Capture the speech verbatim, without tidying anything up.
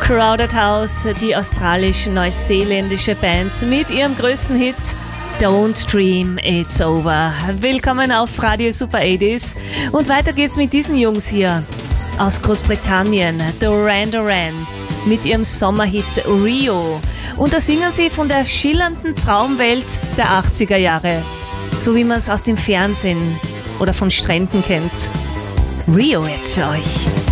Crowded House, die australisch-neuseeländische Band mit ihrem größten Hit Don't Dream It's Over. Willkommen auf Radio Super achtziger und weiter geht's mit diesen Jungs hier aus Großbritannien, Duran Duran, mit ihrem Sommerhit Rio. Und da singen sie von der schillernden Traumwelt der achtziger Jahre, so wie man es aus dem Fernsehen oder von Stränden kennt. Rio jetzt für euch.